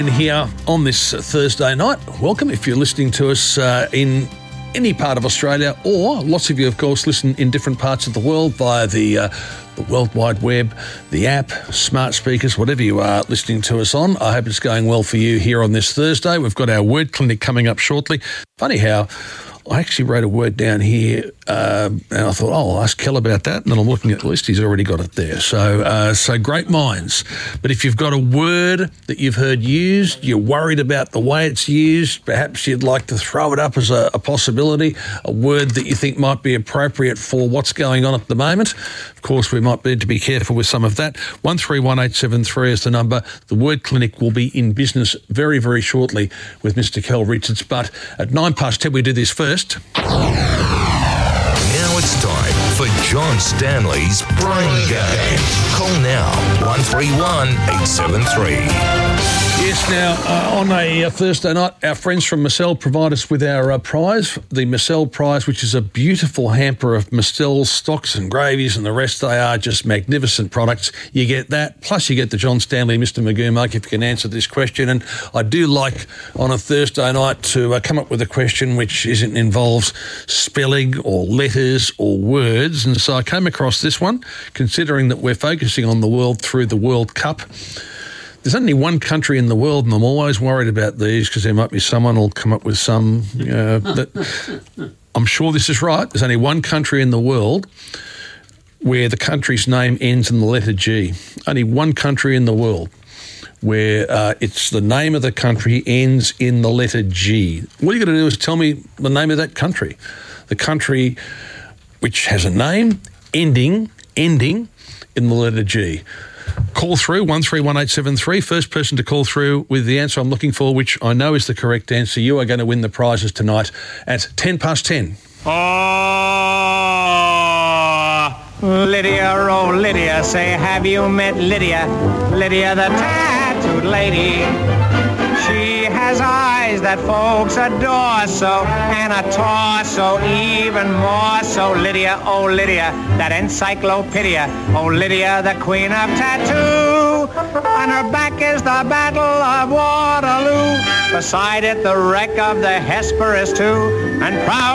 Here on this Thursday night. Welcome if you're listening to us in any part of Australia, or lots of you, of course, listen in different parts of the world via the World Wide Web, the app, smart speakers, whatever you are listening to us on. I hope it's going well for you here on this Thursday. We've got our word clinic coming up shortly. Funny how I actually wrote a word down here and I thought, I'll ask Kel about that. And then I'm looking at the list. He's already got it there. So great minds. But if you've got a word that you've heard used, you're worried about the way it's used, perhaps you'd like to throw it up as a possibility, a word that you think might be appropriate for what's going on at the moment. Of course, we might need to be careful with some of that. 131873 is the number. The Word Clinic will be in business very, very shortly with Mr. Kel Richards. But at 10:09, we do this first. Now it's time for John Stanley's Brain Game. Call now, 131 873. Yes, now, on a Thursday night, our friends from Micelle provide us with our prize, the Micelle Prize, which is a beautiful hamper of Micelle stocks and gravies and the rest. They are just magnificent products. You get that, plus you get the John Stanley Mr. Magoo mug if you can answer this question. And I do like, on a Thursday night, to come up with a question which involves spelling or letters or words. And so I came across this one, considering that we're focusing on the world through the World Cup. There's only one country in the world, and I'm always worried about these because there might be someone who'll come up with some that I'm sure this is right. There's only one country in the world where the country's name ends in the letter G. Only one country in the world where it's the name of the country ends in the letter G. All you got to do is tell me the name of that country. The country which has a name ending in the letter G. Call through, 131873. First person to call through with the answer I'm looking for, which I know is the correct answer. You are going to win the prizes tonight at 10:10. Oh, Lydia, oh, Lydia, say, have you met Lydia? Lydia, the tattooed lady. She has eyes that folks adore so, and a torso even more so. Lydia, oh Lydia, that encyclopedia. Oh Lydia, the queen of tattoo. On her back is the Battle of Waterloo. Beside it, the wreck of the Hesperus too. And proud